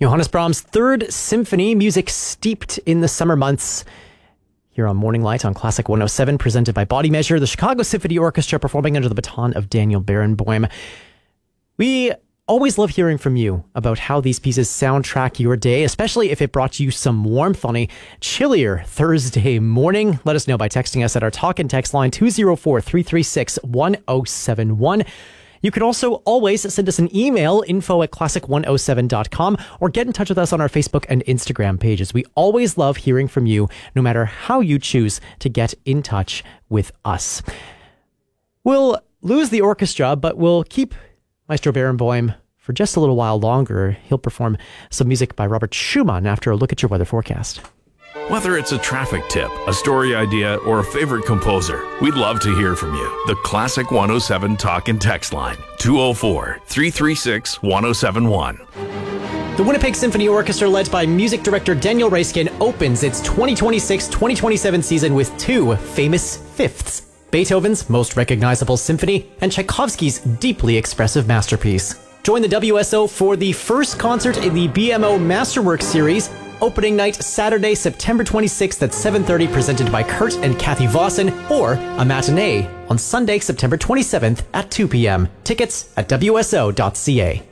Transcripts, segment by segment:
Johannes Brahms' Third Symphony, music steeped in the summer months. Here on Morning Light on Classic 107, presented by Body Measure, the Chicago Symphony Orchestra performing under the baton of Daniel Barenboim. We always love hearing from you about how these pieces soundtrack your day, especially if it brought you some warmth on a chillier Thursday morning. Let us know by texting us at our talk and text line 204-336-1071. You can also always send us an email, info@classic107.com, or get in touch with us on our Facebook and Instagram pages. We always love hearing from you, no matter how you choose to get in touch with us. We'll lose the orchestra, but we'll keep Maestro Barenboim for just a little while longer. He'll perform some music by Robert Schumann after a look at your weather forecast. Whether it's a traffic tip, a story idea, or a favorite composer, we'd love to hear from you. The Classic 107 talk and text line, 204-336-1071. The Winnipeg Symphony Orchestra, led by music director Daniel Raiskin, opens its 2026-2027 season with two famous fifths: Beethoven's most recognizable symphony and Tchaikovsky's deeply expressive masterpiece. Join the WSO for the first concert in the BMO Masterwork series. Opening night Saturday, September 26th at 7:30, presented by Kurt and Kathy Vossen, or a matinee on Sunday, September 27th at 2 p.m. Tickets at wso.ca.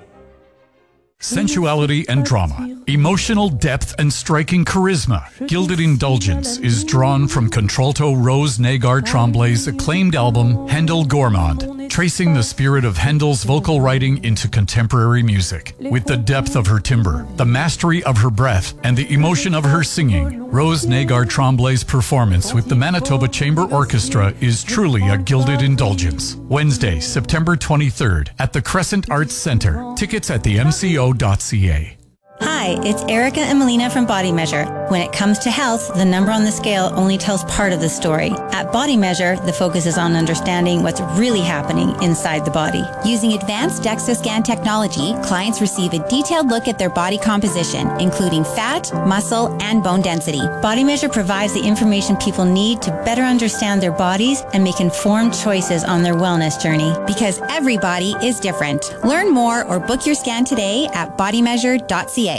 Sensuality and drama, emotional depth and striking charisma. Gilded Indulgence is drawn from contralto Rose Nagar Tremblay's acclaimed album, Handel Gourmand, tracing the spirit of Handel's vocal writing into contemporary music. With the depth of her timbre, the mastery of her breath, and the emotion of her singing, Rose Nagar Tremblay's performance with the Manitoba Chamber Orchestra is truly a gilded indulgence. Wednesday, September 23rd at the Crescent Arts Centre. Tickets at the MCO.ca. Hi, it's Erica and Melina from Body Measure. When it comes to health, the number on the scale only tells part of the story. At Body Measure, the focus is on understanding what's really happening inside the body. Using advanced DEXA scan technology, clients receive a detailed look at their body composition, including fat, muscle, and bone density. Body Measure provides the information people need to better understand their bodies and make informed choices on their wellness journey, because every body is different. Learn more or book your scan today at bodymeasure.ca.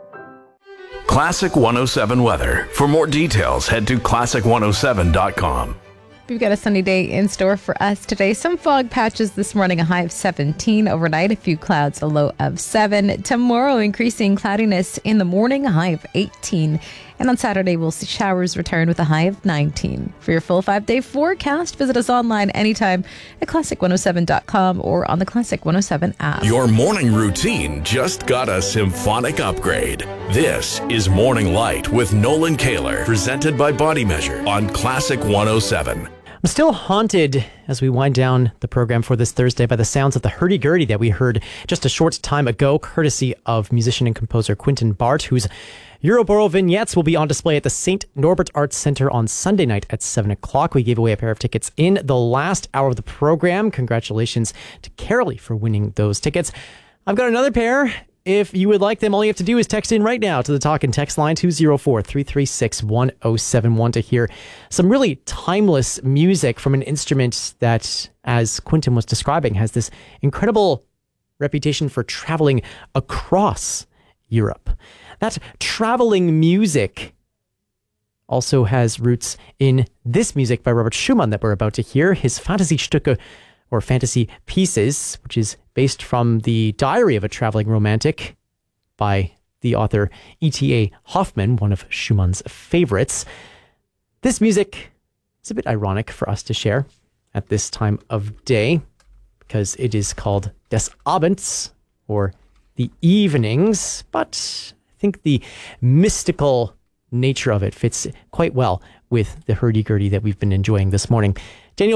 Classic 107 weather. For more details, head to classic107.com. We've got a sunny day in store for us today. Some fog patches this morning, a high of 17 overnight, a few clouds, a low of 7. Tomorrow, increasing cloudiness in the morning, a high of 18. And on Saturday, we'll see showers return with a high of 19. For your full 5-day forecast, visit us online anytime at classic107.com or on the Classic 107 app. Your morning routine just got a symphonic upgrade. This is Morning Light with Nolan Kaler, presented by Body Measure on Classic 107. I'm still haunted as we wind down the program for this Thursday by the sounds of the hurdy-gurdy that we heard just a short time ago, courtesy of musician and composer Quentin Bart, whose Euroboro vignettes will be on display at the St. Norbert Arts Centre on Sunday night at 7 o'clock. We gave away a pair of tickets in the last hour of the program. Congratulations to Carolee for winning those tickets. I've got another pair. If you would like them, all you have to do is text in right now to the talk and text line 204-336-1071 to hear some really timeless music from an instrument that, as Quentin was describing, has this incredible reputation for traveling across Europe. That traveling music also has roots in this music by Robert Schumann that we're about to hear, his Fantasiestücke, or Fantasy Pieces, which is based from the Diary of a Traveling Romantic by the author E.T.A. Hoffmann, one of Schumann's favorites. This music is a bit ironic for us to share at this time of day because it is called Des Abends, or the evenings, but I think the mystical nature of it fits quite well with the hurdy-gurdy that we've been enjoying this morning.